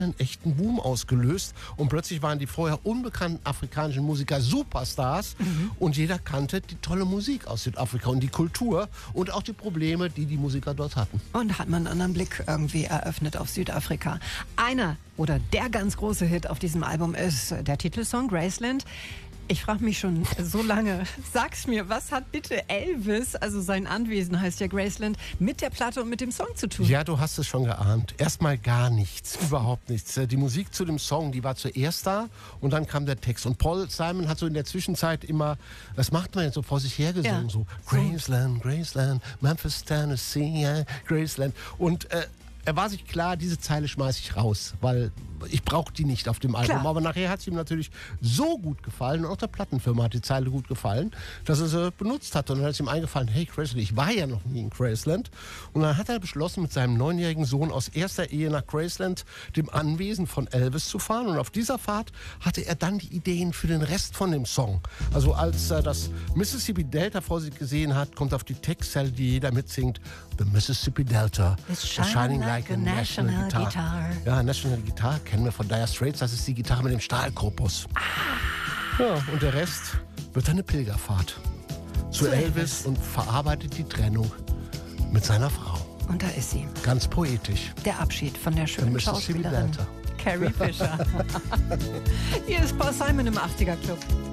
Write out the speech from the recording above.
einen echten Boom ausgelöst und plötzlich waren die vorher unbekannten afrikanischen Musiker Superstars und jeder kannte die tolle Musik aus Südafrika und die Kultur und auch die Probleme, die die Musiker dort hatten. Und hat man einen anderen Blick irgendwie eröffnet auf Südafrika. Einer oder der ganz große Hit auf diesem Album ist der Titelsong Graceland. Ich frage mich schon so lange, sag's mir, was hat bitte Elvis, also sein Anwesen heißt ja Graceland, mit der Platte und mit dem Song zu tun? Ja, du hast es schon geahnt. Erstmal gar nichts, überhaupt nichts. Die Musik zu dem Song, die war zuerst da und dann kam der Text. Und Paul Simon hat so in der Zwischenzeit immer, was macht man jetzt so vor sich hergesungen, so Graceland, Graceland, Memphis, Tennessee, Graceland. Und er war sich klar, diese Zeile schmeiße ich raus, weil ich brauche die nicht auf dem Album. Klar. Aber nachher hat es ihm natürlich so gut gefallen und auch der Plattenfirma hat die Zeile gut gefallen, dass er sie benutzt hat. Und dann ist ihm eingefallen, hey Graceland, ich war ja noch nie in Graceland. Und dann hat er beschlossen, mit seinem 9-jährigen Sohn aus erster Ehe nach Graceland, dem Anwesen von Elvis, zu fahren. Und auf dieser Fahrt hatte er dann die Ideen für den Rest von dem Song. Also als er das Mississippi Delta vor sich gesehen hat, kommt auf die Textzeile, die jeder mitsingt, The Mississippi Delta It's is shining like a national guitar. Ja, National Guitar kennen wir von Dire Straits. Das ist die Gitarre mit dem Stahlkorpus. Ja, und der Rest wird eine Pilgerfahrt zu Elvis und verarbeitet die Trennung mit seiner Frau. Und da ist sie. Ganz poetisch. Der Abschied von der schönen Mississippi Schauspielerin Delta. Carrie Fisher. Hier ist Paul Simon im 80er Club.